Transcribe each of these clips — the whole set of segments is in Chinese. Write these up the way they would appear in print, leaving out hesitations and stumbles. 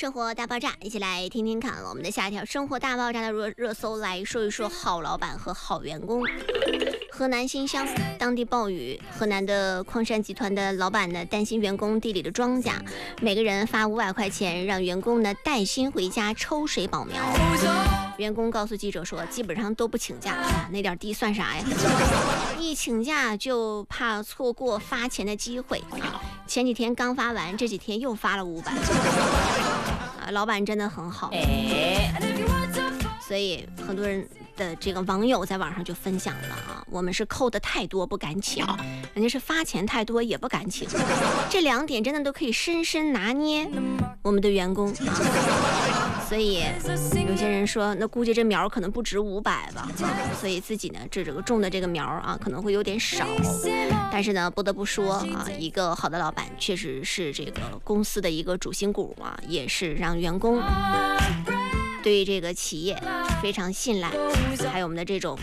生活大爆炸，一起来听听看我们的下一条生活大爆炸的热搜，来说一说好老板和好员工。河南新乡当地暴雨，河南的矿山集团的老板呢担心员工地里的庄稼，每个人发500块钱，让员工呢带薪回家抽水保苗。员工告诉记者说，基本上都不请假，那点地算啥呀？一请假就怕错过发钱的机会啊！前几天刚发完，这几天又发了500。老板真的很好。所以很多人的这个网友在网上就分享了啊，我们是扣的太多不敢请，人家是发钱太多也不敢请，这2点真的都可以深深拿捏我们的员工啊。所以有些人说，那估计这苗可能不值500吧，所以自己呢这个种的这个苗啊可能会有点少。但是呢不得不说啊，一个好的老板确实是这个公司的一个主心骨啊，也是让员工对于这个企业非常信赖，还有我们的这种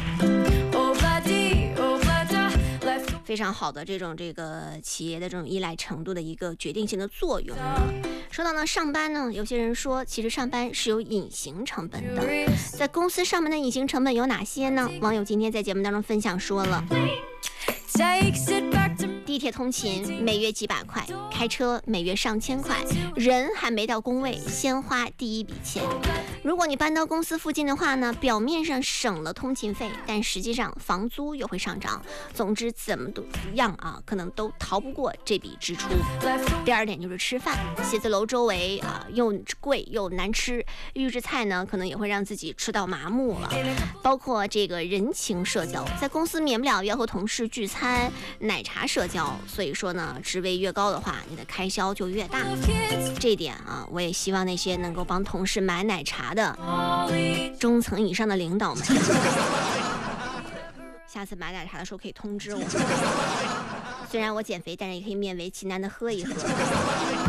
非常好的这个企业的这种依赖程度的一个决定性的作用。说到呢上班呢，有些人说其实上班是有隐形成本的，在公司上班的隐形成本有哪些呢？网友今天在节目当中分享说了，地铁通勤每月几百块，开车每月上千块，人还没到工位先花第一笔钱。如果你搬到公司附近的话呢，表面上省了通勤费，但实际上房租又会上涨。总之怎么都样啊，可能都逃不过这笔支出。第2点就是吃饭，写字楼周围啊又贵又难吃，预制菜呢可能也会让自己吃到麻木了。包括这个人情社交，在公司免不了要和同事聚餐、奶茶社交，所以说呢职位越高的话，你的开销就越大。这一点啊，我也希望那些能够帮同事买奶茶的中层以上的领导们，下次买奶茶的时候可以通知我。虽然我减肥，但是也可以勉为其难的喝一喝。